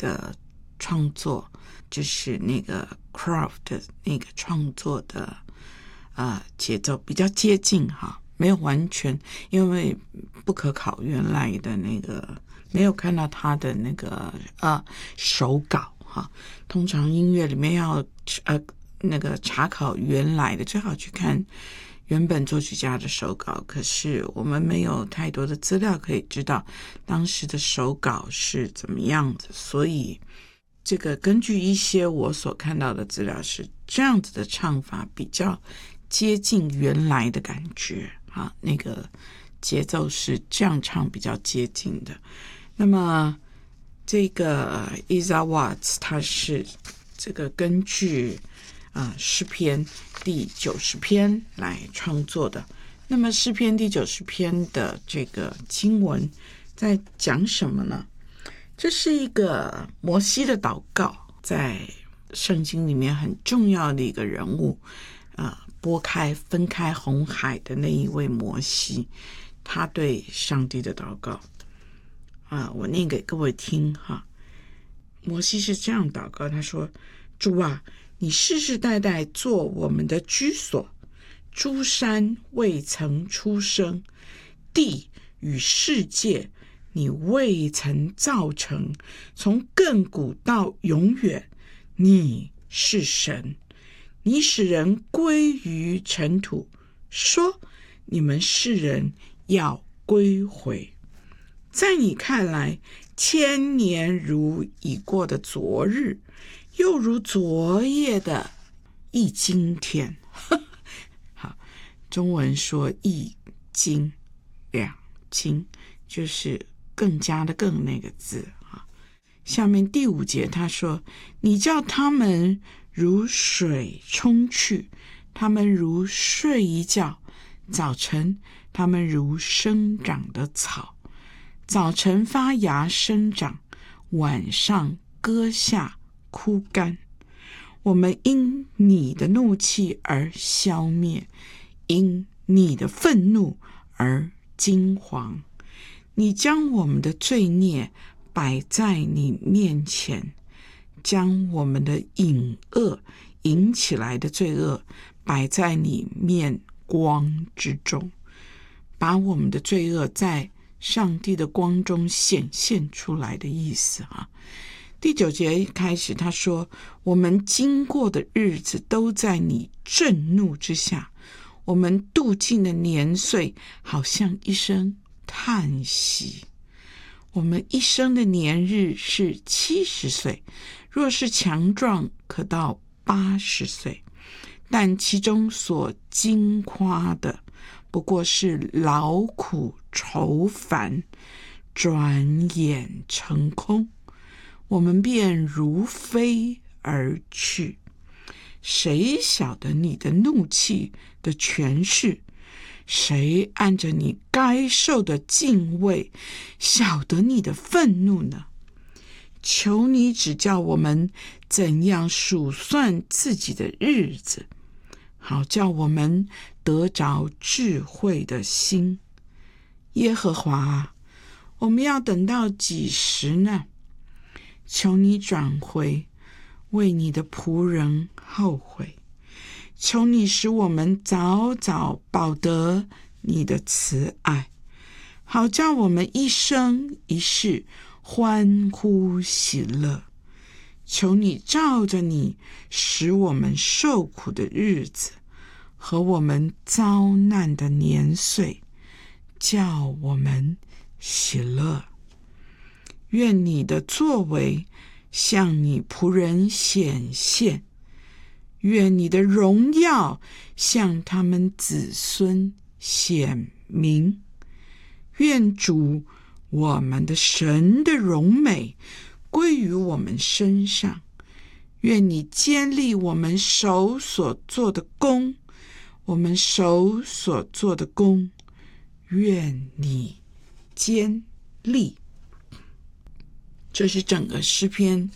的创作，就是那个 Croft 的那个创作的节奏比较接近哈，没有完全，因为不可考原来的那个没有看到他的那个手稿哈。通常音乐里面要那个查考原来的，最好去看原本作曲家的手稿，可是我们没有太多的资料可以知道当时的手稿是怎么样子，所以这个根据一些我所看到的资料是这样子的唱法比较接近原来的感觉啊，那个节奏是这样唱比较接近的。那么这个 Isaiah Watts 他是这个根据诗篇第90篇来创作的。那么诗篇第90篇的这个经文在讲什么呢？这是一个摩西的祷告，在圣经里面很重要的一个人物，分开红海的那一位摩西，他对上帝的祷告我念给各位听哈。摩西是这样祷告，他说：主啊，你世世代代做我们的居所，诸山未曾出生，地与世界你未曾造成，从亘古到永远，你是神。你使人归于尘土，说你们世人要归回。在你看来，千年如已过的昨日，又如昨夜的一今天。好，中文说一今两今，就是更加的更那个字。下面第5节他说，你叫他们如水冲去，他们如睡一觉，早晨他们如生长的草，早晨发芽生长，晚上割下枯干。我们因你的怒气而消灭，因你的愤怒而惊惶。你将我们的罪孽摆在你面前，将我们的引起来的罪恶摆在你面光之中，把我们的罪恶在上帝的光中显现出来的意思第9节开始他说，我们经过的日子都在你震怒之下，我们度尽的年岁好像一声叹息。我们一生的年日是70岁，若是强壮可到80岁，但其中所经夸的不过是劳苦愁烦，转眼成空，我们便如飞而去。谁晓得你的怒气的权势？谁按着你该受的敬畏晓得你的愤怒呢？求你指教我们怎样数算自己的日子，好叫我们得着智慧的心。耶和华我们要等到几时呢？求你转回，为你的仆人后悔。求你使我们早早饱得你的慈爱，好叫我们一生一世欢呼喜乐。求你照着你使我们受苦的日子和我们遭难的年岁，叫我们喜乐。愿你的作为向你仆人显现，愿你的荣耀向他们子孙显明。愿主我们的神的荣美归于我们身上。愿你坚立我们手所做的工，我们手所做的工，愿你坚立。这是整个诗篇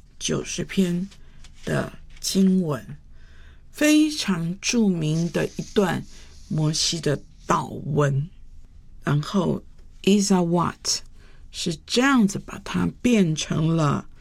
90篇的经文，非常著名的一段摩西的祷文。然后 Isaiah Watts 是这样子把它变成了